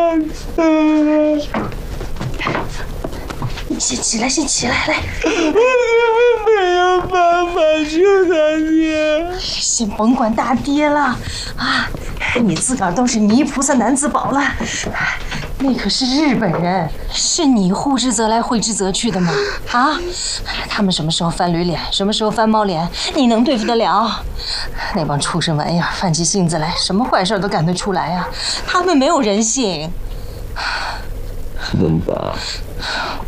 你先起来，先起来，来。 我没有办法救大爹。 先甭管大爹了啊！你自个儿都是泥菩萨难自保了。那可是日本人，是你护之则来，挥之则去的吗？啊！他们什么时候翻驴脸，什么时候翻猫脸，你能对付得了？那帮畜生玩意儿，犯起性子来，什么坏事都干得出来呀！他们没有人性。 真的？